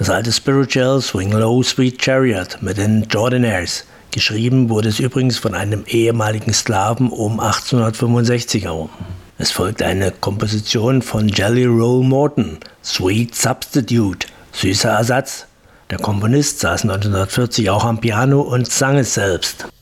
Das alte Spiritual Swing Low Sweet Chariot mit den Jordanaires. Geschrieben wurde es übrigens von einem ehemaligen Sklaven um 1865 herum. Es folgt eine Komposition von Jelly Roll Morton, Sweet Substitute, süßer Ersatz. Der Komponist saß 1940 auch am Piano und sang es selbst.